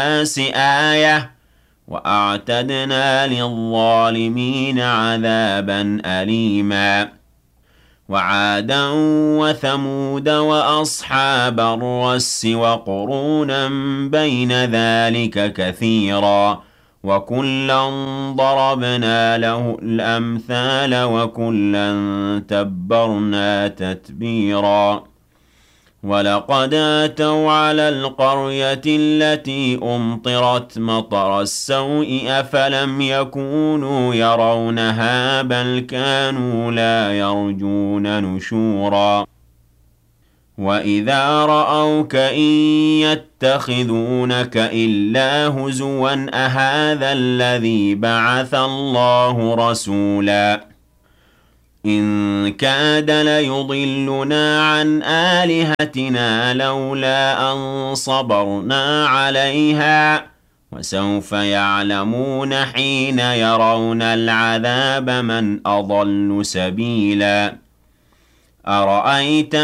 للناس آية وأعتدنا للظالمين عذابا أليما وعادا وثمود وأصحاب الرس وقرونا بين ذلك كثيرا وكلا ضربنا له الأمثال وكلا تبرنا تتبيرا ولقد أتوا على القرية التي أمطرت مطر السوء أفلم يكونوا يرونها بل كانوا لا يرجون نشورا وإذا رأوك إن يتخذونك إلا هزوا أهذا الذي بعث الله رسولا إن كاد ليضلنا عن آلهتنا لولا أن صبرنا عليها وسوف يعلمون حين يرون العذاب من أضل سبيلا أرأيت